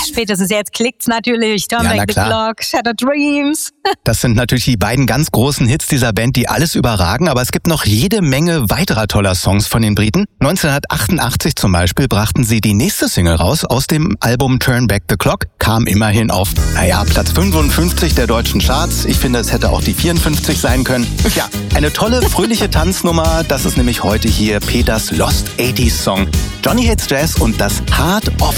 spätestens jetzt klickt's natürlich. Turn Ja, na Back the klar. Clock, Shattered Dreams. Das sind natürlich die beiden ganz großen Hits dieser Band, die alles überragen, aber es gibt noch jede Menge weiterer toller Songs von den Briten. 1988 zum Beispiel brachten sie die nächste Single raus aus dem Album Turn Back the Clock, kam immerhin auf, Platz 55 der deutschen Charts. Ich finde, es hätte auch die 54 sein können. Ja, eine tolle, fröhliche Tanznummer, das ist nämlich heute hier Peters Lost 80s Song. Johnny Hates Jazz und das Heart of